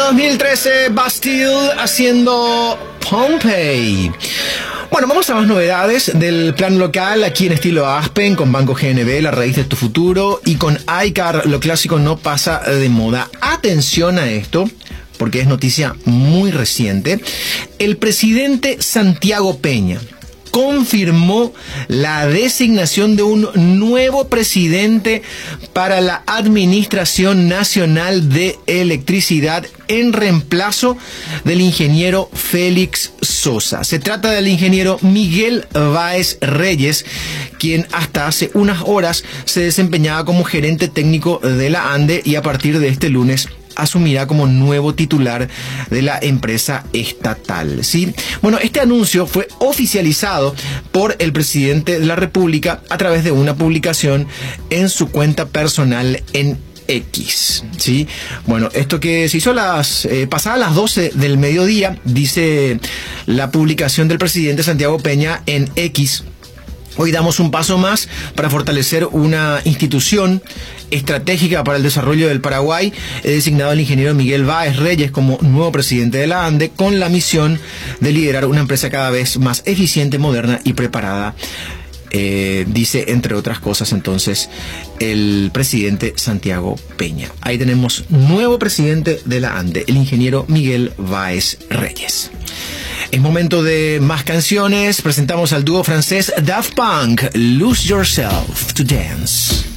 2013, Bastille haciendo Pompeii. Bueno, vamos a más novedades del plan local aquí en estilo Aspen, con Banco GNB, la raíz de tu futuro, y con iCar, lo clásico no pasa de moda. Atención a esto, porque es noticia muy reciente. El presidente Santiago Peña confirmó la designación de un nuevo presidente para la Administración Nacional de Electricidad en reemplazo del ingeniero Félix Sosa. Se trata del ingeniero Miguel Báez Reyes, quien hasta hace unas horas se desempeñaba como gerente técnico de la ANDE y a partir de este lunes asumirá como nuevo titular de la empresa estatal, ¿sí? Bueno, este anuncio fue oficializado por el presidente de la República a través de una publicación en su cuenta personal en X, ¿sí? Bueno, esto que se hizo pasadas las 12 del mediodía, dice la publicación del presidente Santiago Peña en X. Hoy damos un paso más para fortalecer una institución estratégica para el desarrollo del Paraguay. He designado al ingeniero Miguel Báez Reyes como nuevo presidente de la ANDE con la misión de liderar una empresa cada vez más eficiente, moderna y preparada. Dice, entre otras cosas, entonces, el presidente Santiago Peña. Ahí tenemos nuevo presidente de la ANDE, el ingeniero Miguel Báez Reyes. Es momento de más canciones. Presentamos al dúo francés Daft Punk, Lose Yourself to Dance.